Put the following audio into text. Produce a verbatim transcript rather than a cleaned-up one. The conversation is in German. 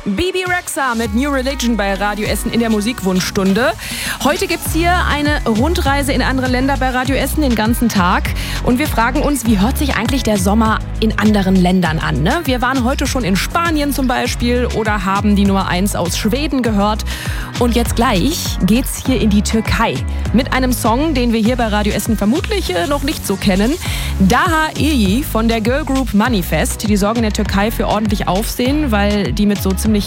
Bebe Rexha mit New Religion bei Radio Essen in der Musikwunschstunde. Heute gibt's hier eine Rundreise in andere Länder bei Radio Essen den ganzen Tag. Und wir fragen uns, wie hört sich eigentlich der Sommer in anderen Ländern an? Ne? Wir waren heute schon in Spanien zum Beispiel oder haben die Nummer eins aus Schweden gehört. Und jetzt gleich geht's hier in die Türkei mit einem Song, den wir hier bei Radio Essen vermutlich äh, noch nicht so kennen. Daha iyi von der Girl Group Manifest. Die sorgen in der Türkei für ordentlich Aufsehen, weil die mit so ziemlich